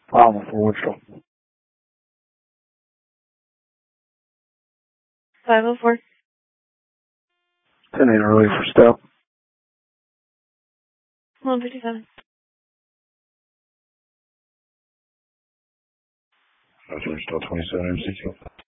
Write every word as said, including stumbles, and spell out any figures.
Alma for Wichita. five oh four. ten eight early for step. one fifty-seven. That's Wichita twenty-seven M C two.